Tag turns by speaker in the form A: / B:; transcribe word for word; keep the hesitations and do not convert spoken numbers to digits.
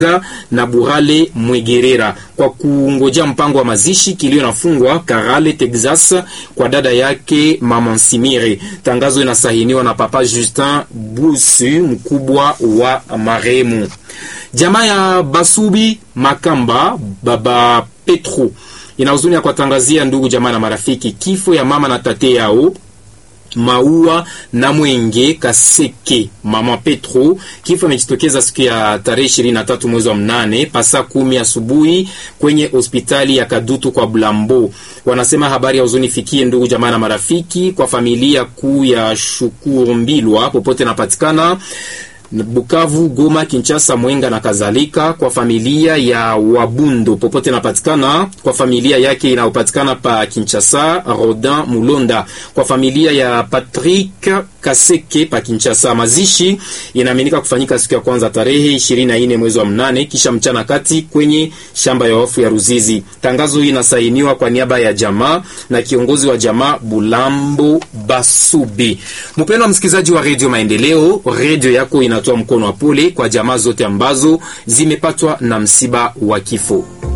A: na Burale Mwegerera kwa kungojea mpango wa mazishi. Kilio nafungwa Karale Texas kwa dada yake Mama Simire. Tangazo inasahiniwa na Papa Justin Busu, mkubwa wa marehemu. Jamaa ya Basubi Makamba Baba Petro ina huzuni ya kuwatangazia ndugu jamaa na marafiki kifo ya mama na tate yao Maua na Mwenge Kaseke Mama Petro. Kifo imejitokeza siku ya tarehe ishirini na tatu mwezi wa mnane pasa kumi asubuhi kwenye hospitali ya Kadutu kwa Blambo. Wanasema habari ya huzuni fikie ndugu jamaa na marafiki, kwa familia kuu ya Shukuru Mbilwa popote napatikana Bukavu, Goma, Kinshasa, Mwenga na kadhalika, kwa familia ya Wabundo popote napatikana, kwa familia yake inayopatikana pa Kinshasa Rodin Mulonda, kwa familia ya Patrick Kaseke pa Kinshasa. Mazishi inaaminika kufanyika siku ya kwanza tarehe ishirini na nne mwezi wa mnane kisha mchana kati kwenye shamba ya wafu ya Ruzizi. Tangazo hili inasainiwa kwa niaba ya jamaa na kiongozi wa jamaa Bulambo Basubi. Mpendwa msikilizaji wa Radio Maendeleo, radio yako ina toa mkono wa pole kwa jamaa zote ambazo zimepatwa na msiba wa kifo.